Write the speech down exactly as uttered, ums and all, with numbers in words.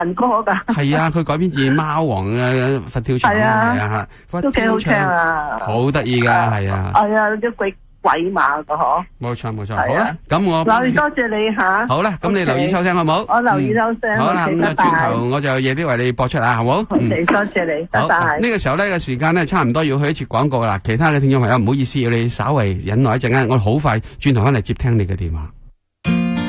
民歌噶。 係啊，佢改編自貓王嘅佛跳牆，係啊吓， 都幾好聽啊， 好得意噶，係啊。 係啊，啲鬼鬼馬噶嗬。 冇錯冇錯，好啦，咁我留意多謝你吓。 好啦，咁你留意收聽好冇？ 我留意收聽。 好啦，咁啊轉頭我就夜啲為你播出啊，好冇？ 好，多謝你，拜拜。 呢個時候咧嘅時間咧差唔多要去一次廣告啦，其他嘅聽眾朋友唔好意思，要你稍為忍耐一陣間，我好快轉頭翻嚟接聽你嘅電話。